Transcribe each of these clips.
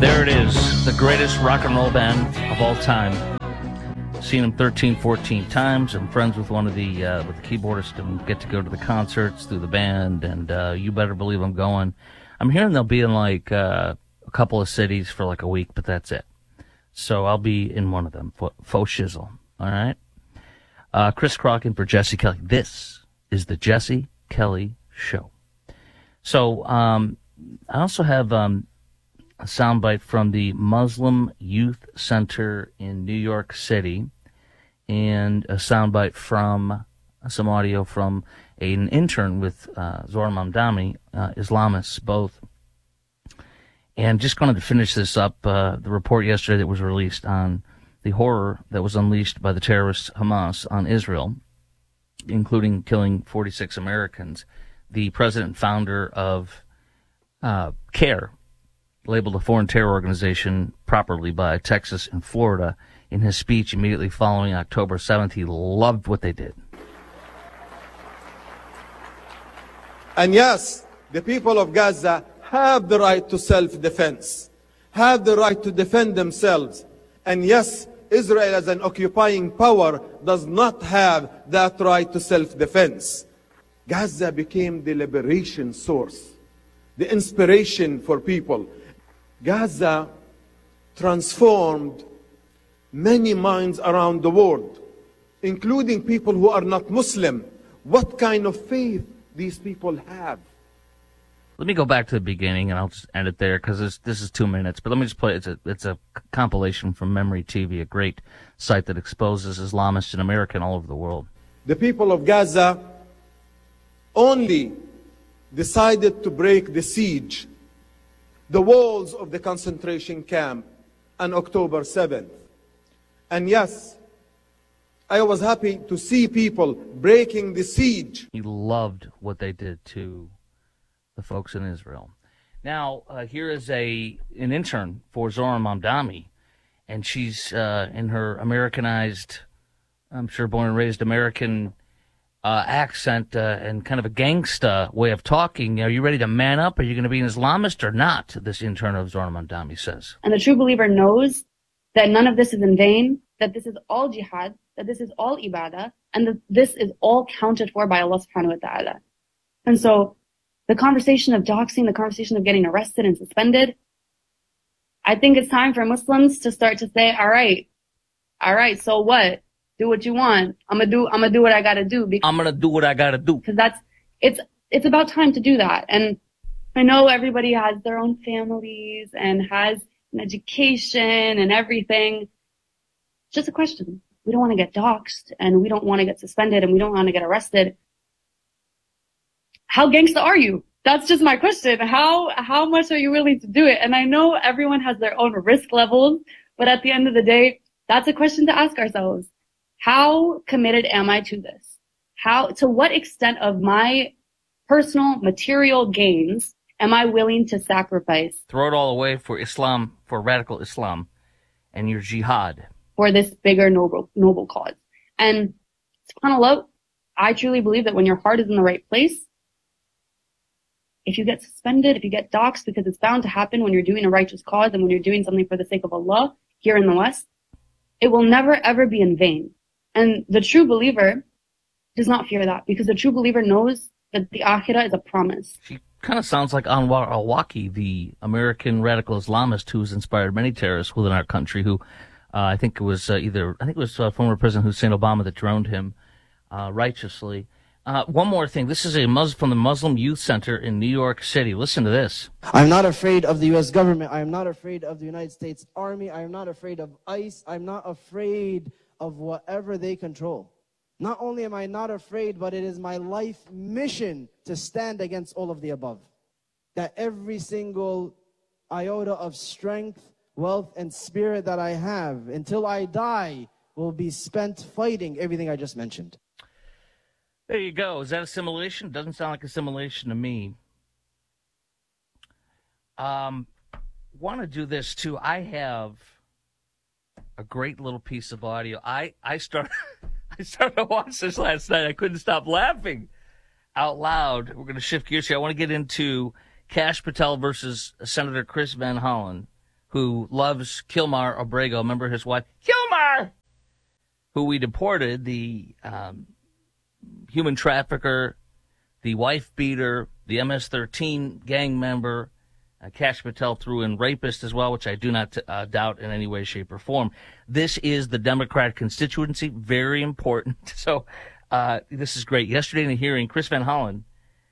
There it is, the greatest rock and roll band of all time. Seen them 13, 14 times. I'm friends with one of the keyboardists and get to go to the concerts through the band, and you better believe I'm going. I'm hearing they'll be in like a couple of cities for like a week, but that's it. So I'll be in one of them. Faux shizzle. All right? Chris Crockett for Jesse Kelly. This is the Jesse Kelly Show. So I also have a soundbite from the Muslim Youth Center in New York City and a soundbite from some audio from an intern with Zohar Mamdani, Islamists both. And just wanted to finish this up, the report yesterday that was released on the horror that was unleashed by the terrorists Hamas on Israel, including killing 46 Americans. The president and founder of CARE, labeled a foreign terror organization properly by Texas and Florida, in his speech immediately following October 7th, he loved what they did. And yes, the people of Gaza have the right to self-defense, have the right to defend themselves. And yes, Israel as an occupying power does not have that right to self-defense. Gaza became the liberation source, the inspiration for people. Gaza transformed many minds around the world, including people who are not Muslim. What kind of faith these people have? Let me go back to the beginning, and I'll just end it there because this is 2 minutes. But let me just play. It's a compilation from Memory TV, a great site that exposes Islamists and Americans all over the world. The people of Gaza only decided to break the siege, the walls of the concentration camp, on October 7th. And yes, I was happy to see people breaking the siege. He loved what they did to the folks in Israel. Now, here is an intern for Zohar Mamdani, and she's in her Americanized, I'm sure born and raised American accent and kind of a gangsta way of talking. Are you ready to man up? Are you going to be an Islamist or not? This intern of Zohar Mamdani says. And the true believer knows that none of this is in vain, that this is all jihad, that this is all ibadah, and that this is all counted for by Allah subhanahu wa ta'ala. And so the conversation of doxing, the conversation of getting arrested and suspended, I think it's time for Muslims to start to say, all right, so what? Do what you want. I'm gonna do what I gotta do. I'm gonna do what I gotta do. Because it's about time to do that. And I know everybody has their own families and has an education and everything. Just a question. We don't want to get doxxed and we don't want to get suspended and we don't want to get arrested. How gangsta are you? That's just my question. How much are you willing to do it? And I know everyone has their own risk levels, but at the end of the day, that's a question to ask ourselves. How committed am I to this? To what extent of my personal material gains am I willing to sacrifice? Throw it all away for Islam, for radical Islam and your jihad. For this bigger noble cause. And subhanAllah, I truly believe that when your heart is in the right place, if you get suspended, if you get doxxed, because it's bound to happen when you're doing a righteous cause and when you're doing something for the sake of Allah here in the West, it will never ever be in vain. And the true believer does not fear that, because the true believer knows that the akhirah is a promise. She kind of sounds like Anwar al-Awlaki, the American radical Islamist who's inspired many terrorists within our country, who I think it was former President Hussein Obama that droned him righteously. One more thing. This is from the Muslim Youth Center in New York City. Listen to this. I'm not afraid of the U.S. government. I am not afraid of the United States Army. I am not afraid of ICE. I'm not afraid of whatever they control. Not only am I not afraid, but it is my life mission to stand against all of the above. That every single iota of strength, wealth, and spirit that I have until I die will be spent fighting everything I just mentioned. There you go. Is that assimilation? Doesn't sound like assimilation to me. Want to do this too. I have a great little piece of audio. I started to watch this last night. I couldn't stop laughing out loud. We're going to shift gears here. I want to get into Kash Patel versus Senator Chris Van Hollen, who loves Kilmar Abrego. Remember his wife, Kilmar, who we deported, the human trafficker, the wife beater, the MS-13 gang member. Kash Patel threw in rapist as well, which I do not doubt in any way, shape, or form. This is the Democrat constituency, very important. So this is great. Yesterday in the hearing, Chris Van Hollen,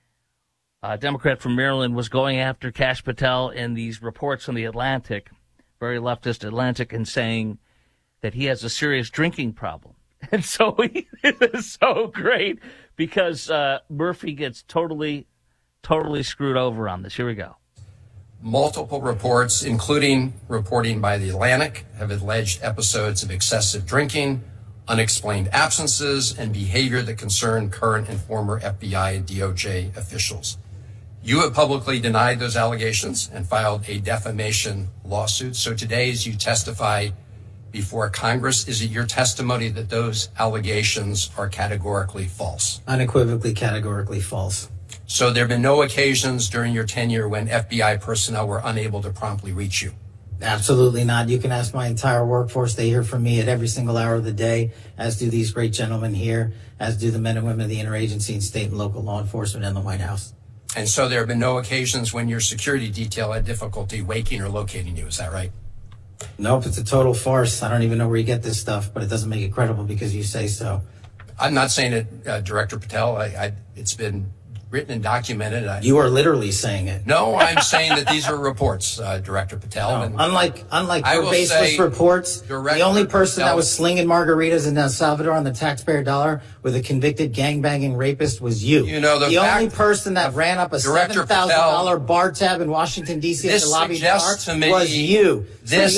a Democrat from Maryland, was going after Kash Patel in these reports from the Atlantic, very leftist Atlantic, and saying that he has a serious drinking problem. And so it is so great because Murphy gets totally screwed over on this. Here we go. Multiple reports, including reporting by The Atlantic, have alleged episodes of excessive drinking, unexplained absences, and behavior that concern current and former FBI and DOJ officials. You have publicly denied those allegations and filed a defamation lawsuit. So today, as you testify before Congress, is it your testimony that those allegations are categorically false? Unequivocally, categorically false. So there have been no occasions during your tenure when FBI personnel were unable to promptly reach you? Absolutely not. You can ask my entire workforce. They hear from me at every single hour of the day, as do these great gentlemen here, as do the men and women of the interagency and state and local law enforcement and the White House. And so there have been no occasions when your security detail had difficulty waking or locating you. Is that right? Nope, it's a total farce. I don't even know where you get this stuff, but it doesn't make it credible because you say so. I'm not saying it, Director Patel. It's been written and documented. You are literally saying it. No, I'm saying that these are reports, Director Patel. No, and unlike your will baseless say, reports, Director the only person Patel, that was slinging margaritas in El Salvador on the taxpayer dollar with a convicted gangbanging rapist was you. You know, the only person that ran up a $7,000 bar tab in Washington, D.C. at the lobby bar was you. This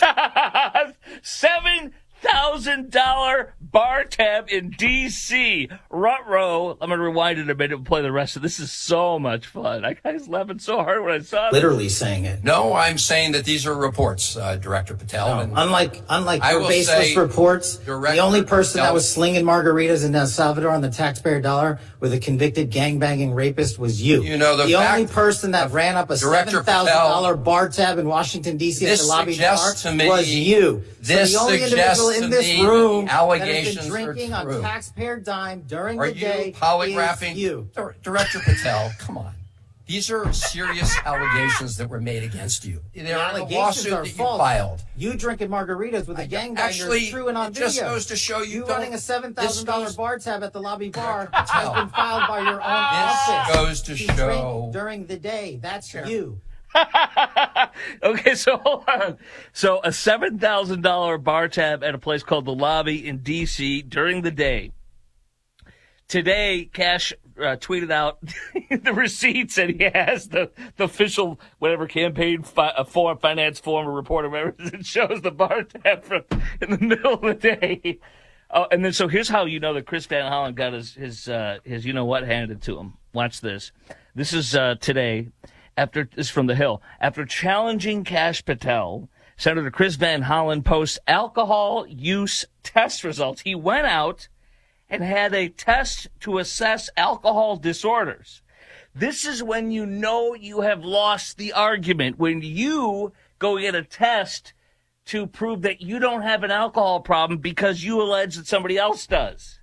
$7,000 bar tab in D.C. Ruh-roh. I'm going to rewind it a minute and play the rest of this. Is so much fun. I was laughing so hard when I saw this. Literally saying it. No, I'm saying that these are reports, Director Patel. No, and unlike your baseless reports, Director the only person Patel, that was slinging margaritas in El Salvador on the taxpayer dollar with a convicted gangbanging rapist was you. You know, the only person that ran up a $7,000 bar tab in Washington, D.C. at the lobby bar was you. This so the only individual in this room that has been are drinking on taxpayer dime during the day polygraphing is you. Director Patel, come on. These are serious allegations that were made against you. They're a lawsuit that you filed. You drinking margaritas with a gangbanger is true and on video. It just goes to show you running a $7,000 bar tab at the lobby bar has been filed by your own office. This goes to show during the day. That's you. Okay, so hold on. So a $7,000 bar tab at a place called The Lobby in D.C. during the day. Today, Kash tweeted out the receipts, and he has the official whatever campaign finance form or report or whatever it shows the bar tab from in the middle of the day. Oh, and then so here's how you know that Chris Van Hollen got his you know what handed to him. Watch this. This is today. This is from The Hill. After challenging Kash Patel, Senator Chris Van Hollen posts alcohol use test results. He went out and had a test to assess alcohol disorders. This is when you know you have lost the argument, when you go get a test to prove that you don't have an alcohol problem because you allege that somebody else does.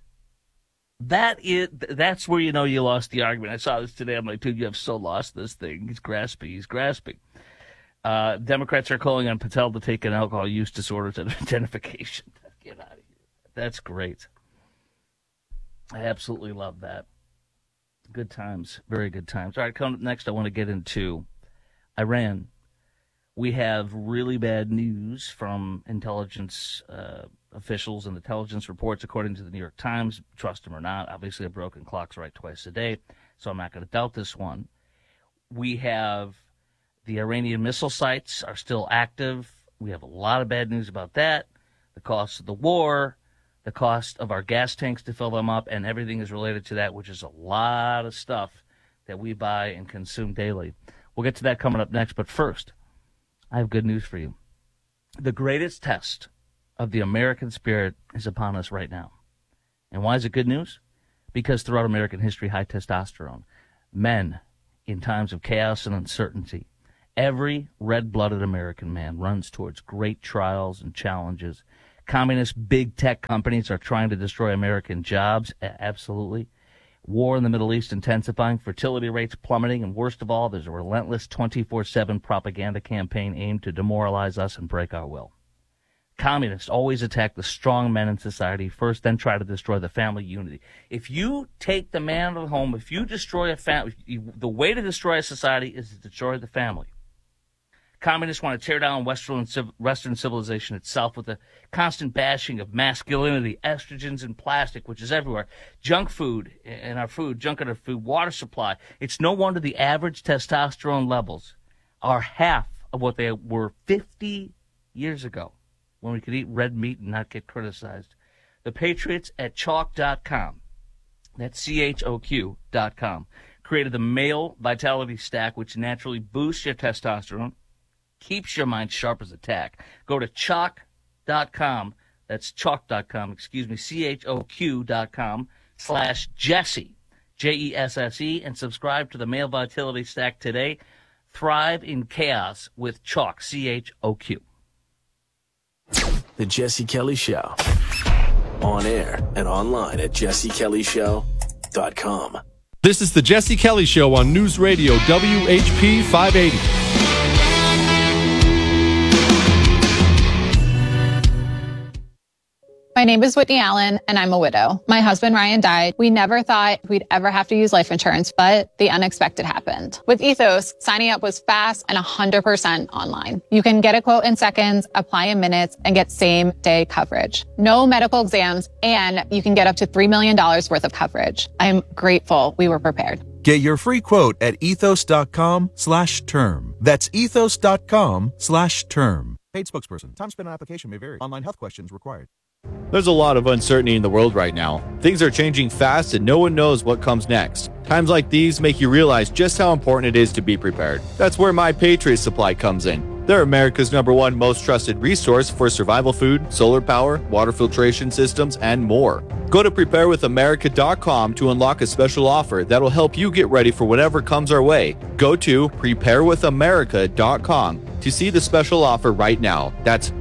That's where you know you lost the argument. I saw this today. I'm like, dude, you have so lost this thing. He's grasping. Democrats are calling on Patel to take an alcohol use disorders identification. Get out of here. That's great. I absolutely love that. Good times. Very good times. All right, coming up next, I want to get into Iran. We have really bad news from intelligence officials and intelligence reports, according to the New York Times. Trust them or not. Obviously, a broken clock's right twice a day, so I'm not going to doubt this one. We have the Iranian missile sites are still active. We have a lot of bad news about that. The cost of the war, the cost of our gas tanks to fill them up, and everything is related to that, which is a lot of stuff that we buy and consume daily. We'll get to that coming up next, but first, I have good news for you. The greatest test of the American spirit is upon us right now. And why is it good news? Because throughout American history, high testosterone, men in times of chaos and uncertainty, Every red-blooded American man runs towards great trials and challenges. Communist big tech companies are trying to destroy American jobs. Absolutely. War in the Middle East intensifying, fertility rates plummeting, and worst of all, there's a relentless 24/7 propaganda campaign aimed to demoralize us and break our will. Communists always attack the strong men in society first, then try to destroy the family unity. If you take the man of the home, if you destroy a family, the way to destroy a society is to destroy the family. Communists want to tear down Western civilization itself with the constant bashing of masculinity, estrogens, and plastic, which is everywhere. Junk food in our food, junk in our food, water supply. It's no wonder the average testosterone levels are half of what they were 50 years ago, when we could eat red meat and not get criticized. The Patriots at Chalk.com, that's CHOQ.com, created the Male Vitality Stack, which naturally boosts your testosterone, keeps your mind sharp as a tack. Go to Chalk.com, that's Chalk.com, CHOQ.com/Jesse, Jesse, and subscribe to the Male Vitality Stack today. Thrive in chaos with Chalk, CHOQ. The Jesse Kelly Show. On air and online at jessekellyshow.com. This is the Jesse Kelly Show on News Radio WHP 580. My name is Whitney Allen, and I'm a widow. My husband, Ryan, died. We never thought we'd ever have to use life insurance, but the unexpected happened. With Ethos, signing up was fast and 100% online. You can get a quote in seconds, apply in minutes, and get same-day coverage. No medical exams, and you can get up to $3 million worth of coverage. I'm grateful we were prepared. Get your free quote at ethos.com/term. That's ethos.com/term. Paid spokesperson. Time spent on application may vary. Online health questions required. There's a lot of uncertainty in the world right now. Things are changing fast and no one knows what comes next. Times like these make you realize just how important it is to be prepared. That's where My Patriot Supply comes in. They're America's #1 most trusted resource for survival food, solar power, water filtration systems, and more. Go to preparewithamerica.com to unlock a special offer that'll help you get ready for whatever comes our way. Go to preparewithamerica.com to see the special offer right now. That's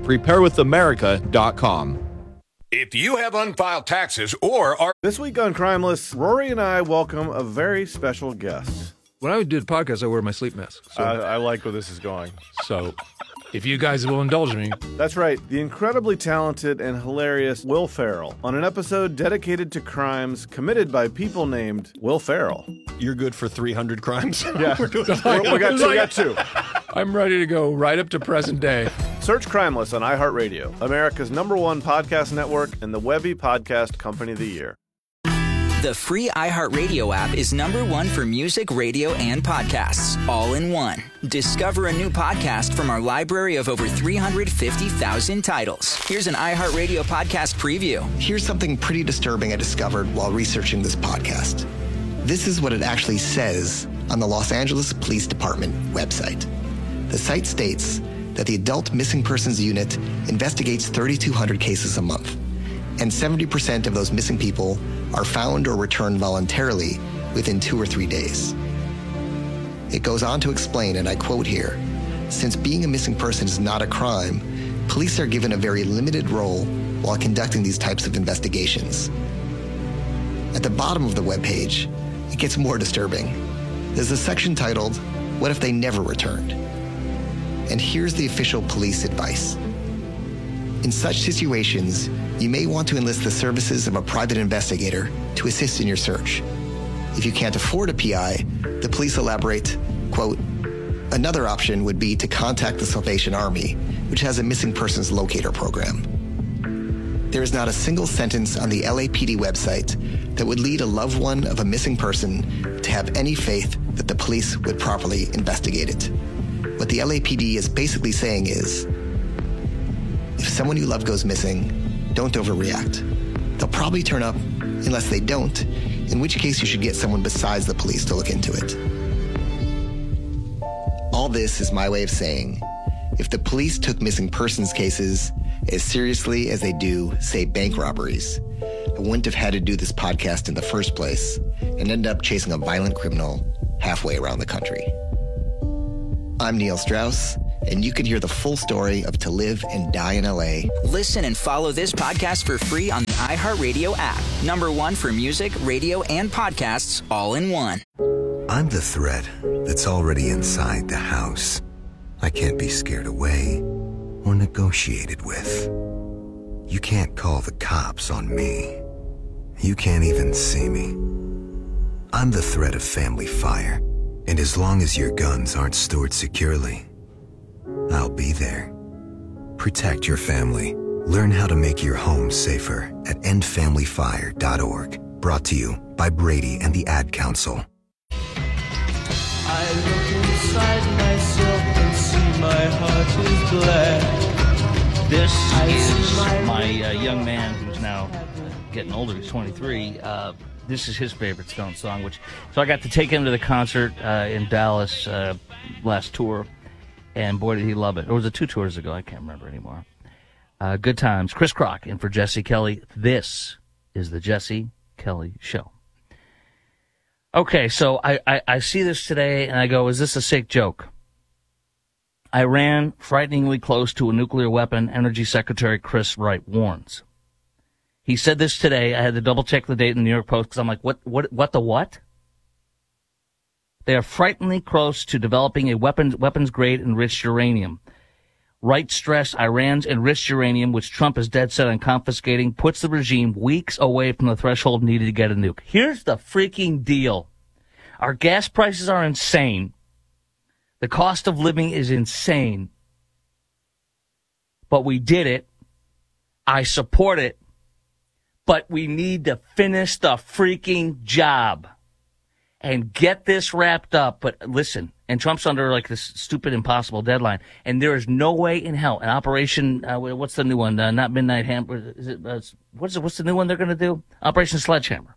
preparewithamerica.com. If you have unfiled taxes or are... This week on Crimeless, Rory and I welcome a very special guest. When I do the podcast, I wear my sleep mask. So. I like where this is going. So, if you guys will indulge me. That's right. The incredibly talented and hilarious Will Ferrell on an episode dedicated to crimes committed by people named Will Ferrell. You're good for 300 crimes? Yeah. we got two. I'm ready to go right up to present day. Search Crimeless on iHeartRadio, America's #1 podcast network and the Webby Podcast Company of the Year. The free iHeartRadio app is #1 for music, radio, and podcasts, all in one. Discover a new podcast from our library of over 350,000 titles. Here's an iHeartRadio podcast preview. Here's something pretty disturbing I discovered while researching this podcast. This is what it actually says on the Los Angeles Police Department website. The site states that the Adult Missing Persons Unit investigates 3,200 cases a month, and 70% of those missing people are found or returned voluntarily within 2 or 3 days. It goes on to explain, and I quote here, since being a missing person is not a crime, police are given a very limited role while conducting these types of investigations. At the bottom of the webpage, it gets more disturbing. There's a section titled, What If They Never Returned? And here's the official police advice. In such situations, you may want to enlist the services of a private investigator to assist in your search. If you can't afford a PI, the police elaborate, quote, another option would be to contact the Salvation Army, which has a missing persons locator program. There is not a single sentence on the LAPD website that would lead a loved one of a missing person to have any faith that the police would properly investigate it. What the LAPD is basically saying is, if someone you love goes missing, don't overreact. They'll probably turn up unless they don't, in which case you should get someone besides the police to look into it. All this is my way of saying, if the police took missing persons cases as seriously as they do, say, bank robberies, I wouldn't have had to do this podcast in the first place and end up chasing a violent criminal halfway around the country. I'm Neil Strauss, and you can hear the full story of To Live and Die in LA. Listen and follow this podcast for free on the iHeartRadio app. #1 for music, radio, and podcasts all in one. I'm the threat that's already inside the house. I can't be scared away or negotiated with. You can't call the cops on me. You can't even see me. I'm the threat of family fire. And as long as your guns aren't stored securely, I'll be there. Protect your family. Learn how to make your home safer at endfamilyfire.org. Brought to you by Brady and the Ad Council. I look inside myself and see my heart is black. This is my young man who's now getting older. He's 23. This is his favorite Stone song, so I got to take him to the concert in Dallas last tour, and boy, did he love it. Or was it 2 tours ago? I can't remember anymore. Good times. Chris Crock in for Jesse Kelly. This is the Jesse Kelly Show. Okay, so I see this today, and I go, is this a sick joke? Iran frighteningly close to a nuclear weapon, Energy Secretary Chris Wright warns. He said this today. I had to double-check the date in the New York Post because I'm like, what the what? They are frighteningly close to developing a weapons-grade enriched uranium. Wright stressed Iran's enriched uranium, which Trump is dead set on confiscating, puts the regime weeks away from the threshold needed to get a nuke. Here's the freaking deal. Our gas prices are insane. The cost of living is insane. But we did it. I support it. But we need to finish the freaking job and get this wrapped up. But listen, and Trump's under like this stupid, impossible deadline. And there is no way in hell an Operation, what's the new one? Not Midnight Hammer. Is it, what's the new one they're going to do? Operation Sledgehammer.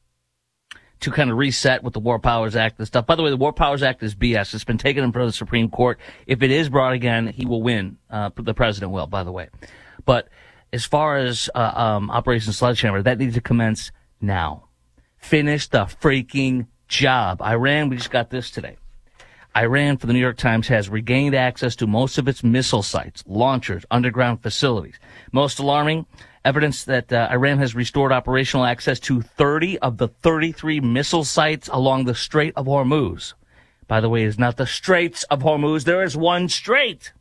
To kind of reset with the War Powers Act and stuff. By the way, the War Powers Act is BS. It's been taken in front of the Supreme Court. If it is brought again, he will win. The president will, by the way. But as far as Operation Sledgehammer, that needs to commence now. Finish the freaking job. Iran, we just got this today. Iran, for the New York Times, has regained access to most of its missile sites, launchers, underground facilities. Most alarming, evidence that Iran has restored operational access to 30 of the 33 missile sites along the Strait of Hormuz. By the way, it's not the Straits of Hormuz. There is one strait.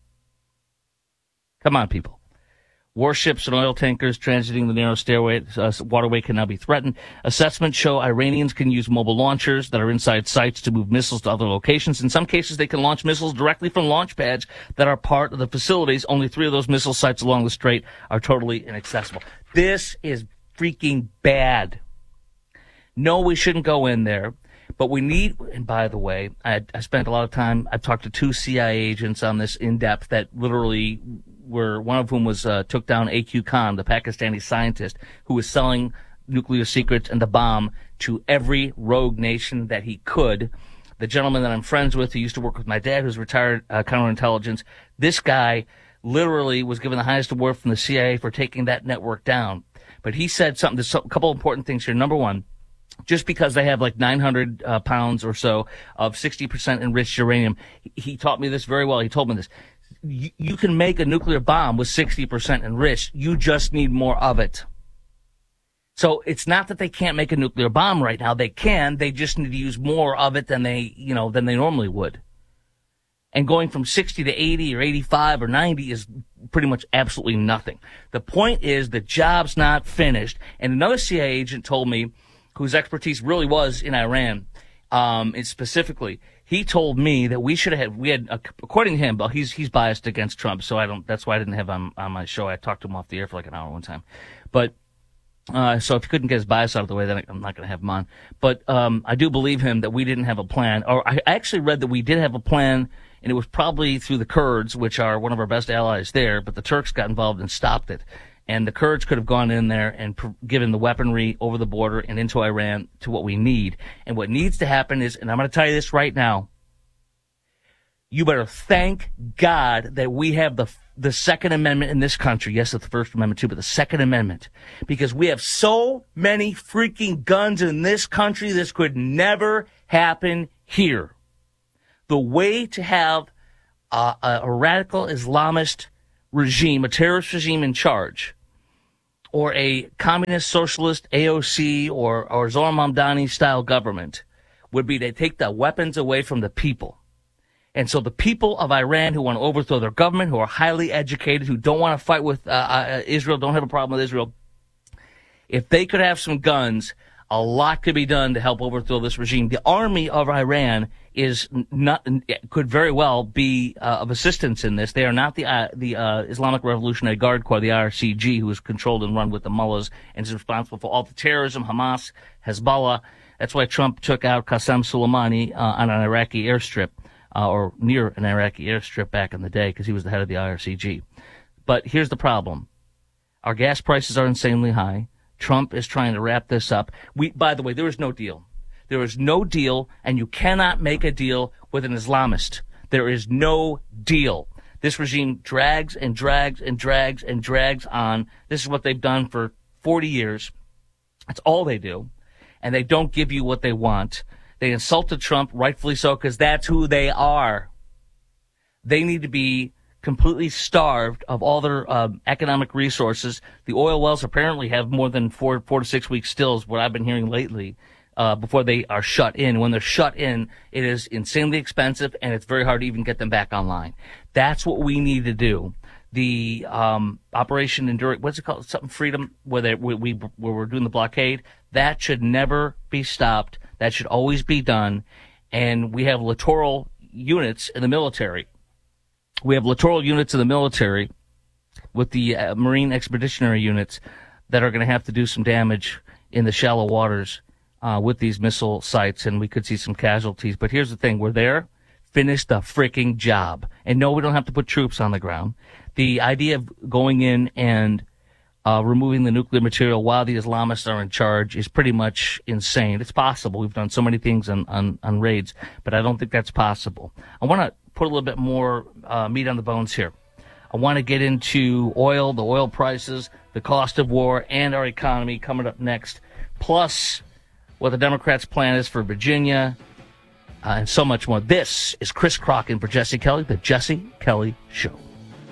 Come on, people. Warships and oil tankers transiting the narrow waterway can now be threatened. Assessments show Iranians can use mobile launchers that are inside sites to move missiles to other locations. In some cases, they can launch missiles directly from launch pads that are part of the facilities. Only 3 of those missile sites along the strait are totally inaccessible. This is freaking bad. No, we shouldn't go in there. But we need, and by the way, I spent a lot of time, I've talked to 2 CIA agents on this in depth that literally were, one of whom was, took down AQ Khan, the Pakistani scientist who was selling nuclear secrets and the bomb to every rogue nation that he could. The gentleman that I'm friends with, who used to work with my dad, who's retired counterintelligence, this guy literally was given the highest award from the CIA for taking that network down. But he said something, there's a couple important things here. Number one, just because they have like 900 pounds or so of 60% enriched uranium, he taught me this very well. He told me this. You can make a nuclear bomb with 60% enriched. You just need more of it. So it's not that they can't make a nuclear bomb right now. They can. They just need to use more of it than they normally would. And going from 60 to 80 or 85 or 90 is pretty much absolutely nothing. The point is the job's not finished. And another CIA agent told me, whose expertise really was in Iran, and specifically, he told me that we had, according to him, but he's biased against Trump, so that's why I didn't have him on my show. I talked to him off the air for like an hour one time. But, so if he couldn't get his bias out of the way, then I'm not going to have him on. But, I do believe him that we didn't have a plan, or I actually read that we did have a plan, and it was probably through the Kurds, which are one of our best allies there, but the Turks got involved and stopped it. And the Kurds could have gone in there and given the weaponry over the border and into Iran to what we need. And what needs to happen is, and I'm going to tell you this right now, you better thank God that we have the Second Amendment in this country. Yes, it's the First Amendment too, but the Second Amendment. Because we have so many freaking guns in this country, this could never happen here. The way to have a radical Islamist regime, a terrorist regime in charge, or a communist socialist AOC or Zohar Mamdani style government would be they take the weapons away from the people. And so the people of Iran who want to overthrow their government, who are highly educated, who don't want to fight with Israel, don't have a problem with Israel, if they could have some guns, a lot could be done to help overthrow this regime. The army of Iran could very well be of assistance in this. They are not the Islamic Revolutionary Guard Corps, the IRGC, who is controlled and run with the mullahs and is responsible for all the terrorism, Hamas, Hezbollah. That's why Trump took out Qasem Soleimani on an Iraqi airstrip, or near an Iraqi airstrip back in the day, because he was the head of the IRGC. But here's the problem. Our gas prices are insanely high. Trump is trying to wrap this up. By the way, there is no deal. There is no deal, and you cannot make a deal with an Islamist. There is no deal. This regime drags and drags and drags and drags on. This is what they've done for 40 years. That's all they do. And they don't give you what they want. They insulted Trump, rightfully so, because that's who they are. They need to be completely starved of all their economic resources. The oil wells apparently have more than 4 to 6 weeks still, is what I've been hearing lately, before they are shut in. When they're shut in, it is insanely expensive, and it's very hard to even get them back online. That's what we need to do. The Operation Enduring, what's it called? Something Freedom, where we're doing the blockade. That should never be stopped. That should always be done. And we have littoral units in the military. We have littoral units in the military with the Marine Expeditionary Units that are going to have to do some damage in the shallow waters with these missile sites, and we could see some casualties. But here's the thing. We're there. Finish the freaking job. And no, we don't have to put troops on the ground. The idea of going in and removing the nuclear material while the Islamists are in charge is pretty much insane. It's possible. We've done so many things on raids, but I don't think that's possible. I want to put a little bit more meat on the bones here. I want to get into oil, the oil prices, the cost of war, and our economy coming up next, plus what the Democrats' plan is for Virginia, and so much more. This is Chris Crock in for Jesse Kelly, The Jesse Kelly Show.